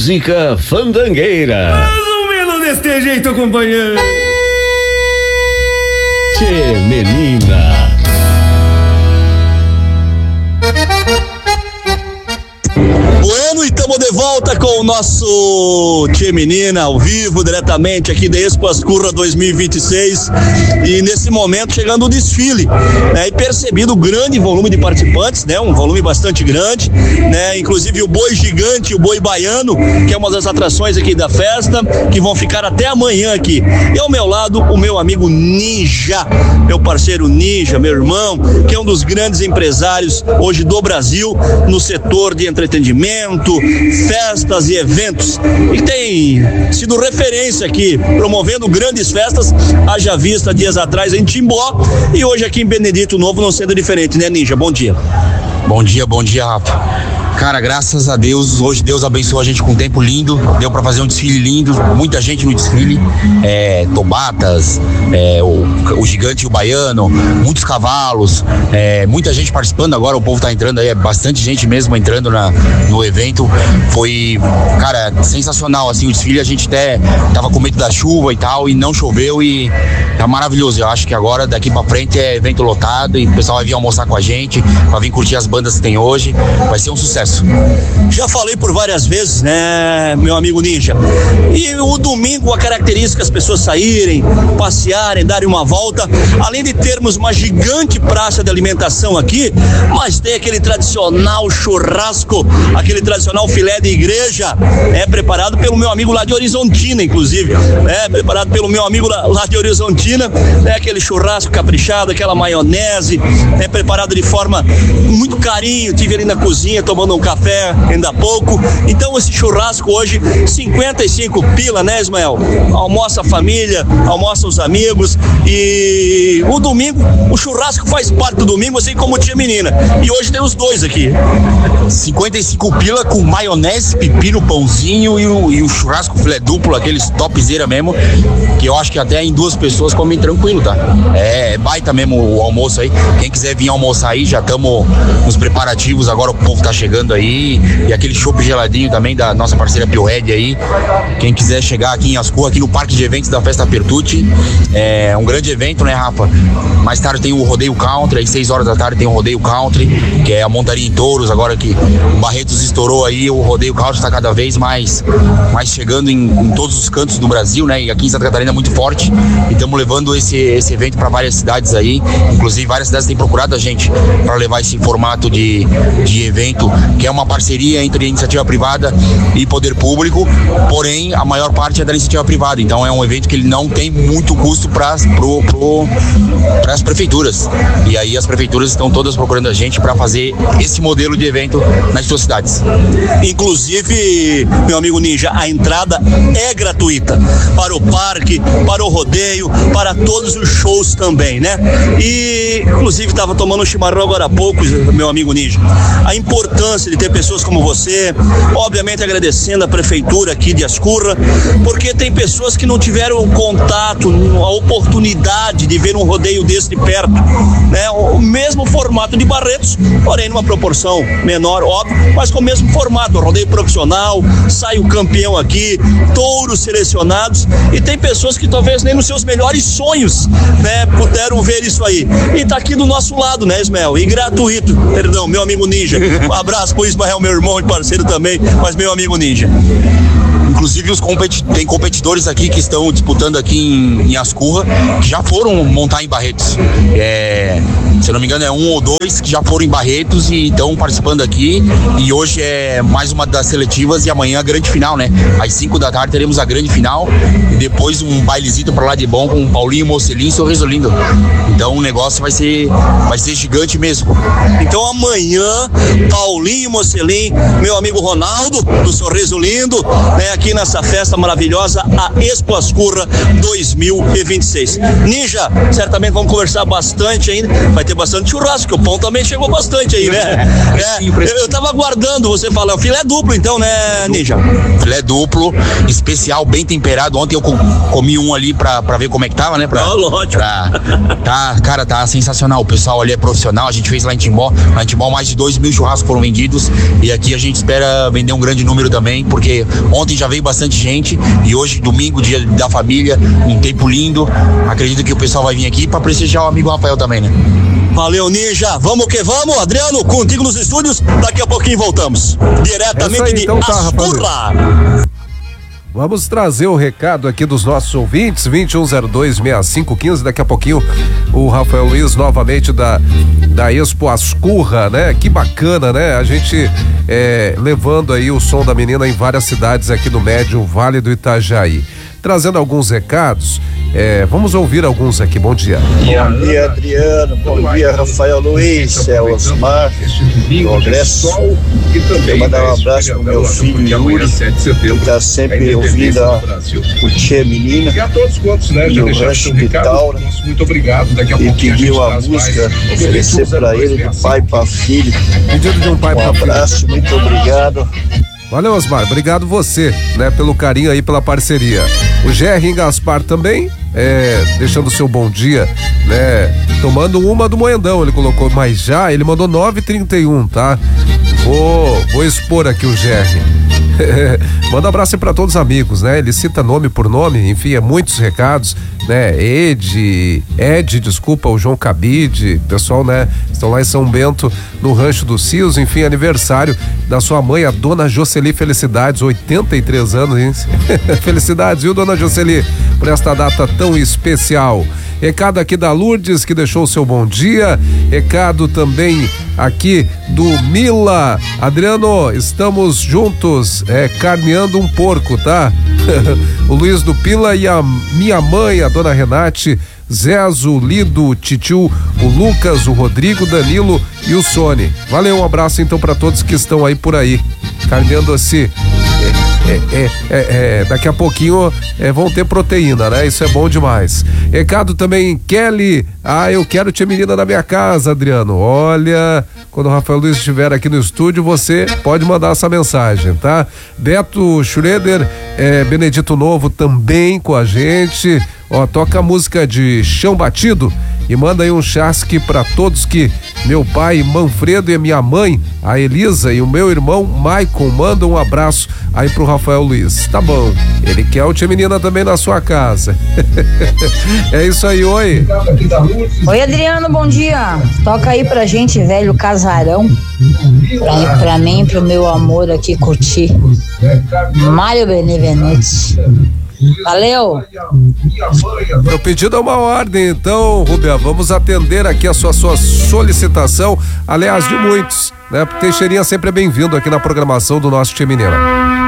música fandangueira. Mais ou menos deste jeito, companheiro. Tchê, menina. Bueno, e estamos de volta com o nosso Tchê Menina, ao vivo, diretamente aqui da Expo Ascurra 2026. E nesse momento chegando o desfile, né? E percebido o grande volume de participantes, né? Um volume bastante grande, né? Inclusive o boi gigante e o boi baiano, que é uma das atrações aqui da festa, que vão ficar até amanhã aqui. E ao meu lado, o meu amigo Ninja, meu parceiro Ninja, meu irmão, que é um dos grandes empresários hoje do Brasil no setor de entretenimento, festas e eventos, e tem sido referência aqui, promovendo grandes festas, haja vista dias atrás em Timbó e hoje aqui em Benedito Novo, não sendo diferente, né, Ninja? Bom dia. Bom dia, Rafa. Cara, graças a Deus, hoje Deus abençoou a gente com um tempo lindo, deu pra fazer um desfile lindo, muita gente no desfile, Tobatas, o gigante e o baiano, muitos cavalos, muita gente participando agora, o povo tá entrando aí, bastante gente mesmo entrando no evento. Foi, cara, sensacional, assim, o desfile. A gente até tava com medo da chuva e tal, e não choveu, e tá maravilhoso. Eu acho que agora, daqui pra frente, é evento lotado, e o pessoal vai vir almoçar com a gente, vai vir curtir as bandas que tem hoje, vai ser um sucesso. Já falei por várias vezes, né, meu amigo Ninja? E o domingo, a característica, as pessoas saírem, passearem, darem uma volta, além de termos uma gigante praça de alimentação aqui, mas tem aquele tradicional churrasco, aquele tradicional filé de igreja, preparado pelo meu amigo lá de Horizontina, inclusive, preparado pelo meu amigo lá de Horizontina, aquele churrasco caprichado, aquela maionese, preparado de forma com muito carinho. Tive ali na cozinha tomando um café ainda há pouco. Então esse churrasco hoje, 55 pila, né, Ismael? Almoça a família, almoça os amigos, e o domingo, o churrasco faz parte do domingo, assim como o Tchê Menina. E hoje tem os dois aqui. 55 pila com maionese, pepino, pãozinho e o churrasco filé duplo, aqueles topzera mesmo, que eu acho que até em duas pessoas comem tranquilo, tá? É baita mesmo o almoço aí. Quem quiser vir almoçar aí, já estamos nos preparativos, agora o povo tá chegando aí, e aquele chopp geladinho também da nossa parceira Pioed aí. Quem quiser chegar aqui em Ascurra, aqui no Parque de Eventos da Festa Pertucci, é um grande evento, né, Rafa? Mais tarde tem o Rodeio Country, às 6 horas da tarde tem o Rodeio Country, que é a montaria em touros. Agora que o Barretos estourou aí, o Rodeio Country está cada vez mais chegando em todos os cantos do Brasil, né? E aqui em Santa Catarina é muito forte, e estamos levando esse evento para várias cidades aí. Inclusive várias cidades têm procurado a gente para levar esse formato de evento, que é uma parceria entre iniciativa privada e poder público, porém a maior parte é da iniciativa privada. Então é um evento que ele não tem muito custo para as prefeituras, e aí as prefeituras estão todas procurando a gente para fazer esse modelo de evento nas suas cidades. Inclusive, meu amigo Ninja, a entrada é gratuita para o parque, para o rodeio, para todos os shows também, né? E inclusive estava tomando um chimarrão agora há pouco, meu amigo Ninja. A importância de ter pessoas como você, obviamente agradecendo a prefeitura aqui de Ascurra, porque tem pessoas que não tiveram contato, a oportunidade de ver um rodeio desse de perto, né? O mesmo formato de Barretos, porém numa proporção menor, óbvio, mas com o mesmo formato, rodeio profissional, sai o campeão aqui, touros selecionados, e tem pessoas que talvez nem nos seus melhores sonhos, né, puderam ver isso aí, e tá aqui do nosso lado, né, Ismael? E gratuito, perdão, meu amigo Ninja, um abraço pro Ismael, meu irmão e parceiro também, mas meu amigo Ninja. Inclusive tem competidores aqui que estão disputando aqui em Ascurra, que já foram montar em Barretos. Se eu não me engano, é 1 ou 2 que já foram em Barretos e estão participando aqui. E hoje é mais uma das seletivas, e amanhã a grande final, né? Às 5 da tarde teremos a grande final, e depois um bailezito pra lá de bom com Paulinho Mocelin e Sorriso Lindo. Então o negócio vai ser gigante mesmo. Então amanhã, Paulinho Mocelin, meu amigo Ronaldo do Sorriso Lindo, né, aqui aqui nessa festa maravilhosa, a Expo Ascurra 2026. Ninja, certamente vamos conversar bastante ainda, vai ter bastante churrasco, que o pão também chegou bastante aí, né? Eu tava aguardando você falar, o filé duplo então, né, Ninja? Filé duplo, especial, bem temperado. Ontem eu comi um ali pra ver como é que tava, né? Lógico. Cara, tá sensacional. O pessoal ali é profissional. A gente fez lá em Timbó. Lá em Timbó mais de 2.000 churrascos foram vendidos. E aqui a gente espera vender um grande número também, porque ontem já veio bastante gente. E hoje, domingo, dia da família, um tempo lindo. Acredito que o pessoal vai vir aqui pra prestigiar o amigo Rafael também, né? Valeu, Ninja. Vamos que vamos. Adriano, contigo nos estúdios. Daqui a pouquinho voltamos. Diretamente aí, de então tá, Ascurra. Vamos trazer o recado aqui dos nossos ouvintes, 21026515. Daqui a pouquinho o Rafael Luiz novamente da Expo Ascurra, né? Que bacana, né? A gente levando aí o som da menina em várias cidades aqui no Médio Vale do Itajaí. Trazendo alguns recados, vamos ouvir alguns aqui. Bom dia. Bom dia, Adriano. Bom dia, Rafael Luiz. É o Osmar do Ogresso. Quero mandar um abraço pro meu filho Yuri, que está sempre ouvindo o Tchê Menina no Rancho de Taura, e pediu a música, oferecer para ele de pai para filho. Pedido de um pai para filho. Um abraço, muito obrigado. Valeu, Osmar, obrigado você, né, pelo carinho aí, pela parceria. O Gerry Gaspar também, deixando o seu bom dia, né, tomando uma do Moendão, ele colocou, mas já, ele mandou 9h31, tá? Vou expor aqui o Gerry. Manda um abraço aí pra todos os amigos, né? Ele cita nome por nome, enfim, muitos recados, né? O João Cabide, pessoal, né? Estão lá em São Bento, no Rancho dos Cios, enfim, aniversário da sua mãe, a dona Jocely. Felicidades, 83 anos, hein? Felicidades, viu, dona Jocely, por esta data tão especial. Recado aqui da Lourdes, que deixou o seu bom dia. Recado também aqui do Mila. Adriano, estamos juntos, carneando um porco, tá? O Luiz do Pila e a minha mãe, a dona Renate, Zezo, Lido, Titio, o Lucas, o Rodrigo, Danilo e o Sony. Valeu, um abraço então para todos que estão aí por aí, carneando assim. Daqui a pouquinho vão ter proteína, né? Isso é bom demais. Recado também, Kelly. Eu quero Tia Menina na minha casa, Adriano. Olha, quando o Rafael Luiz estiver aqui no estúdio, você pode mandar essa mensagem, tá? Beto Schroeder, Benedito Novo também com a gente. Toca a música de Chão Batido e manda aí um chasque pra todos que meu pai Manfredo e a minha mãe, a Elisa, e o meu irmão Maicon mandam um abraço aí pro Rafael Luiz. Tá bom, ele quer o Tia Menina também na sua casa. É isso aí, oi. Oi, Adriano, bom dia. Toca aí pra gente, velho casarão, pra mim e pro meu amor aqui curtir. Mário Benevenuti. Valeu! Meu pedido é uma ordem, então, Rubia, vamos atender aqui a sua solicitação, aliás, de muitos, né? Teixeirinha sempre é bem-vindo aqui na programação do nosso Tia Menina.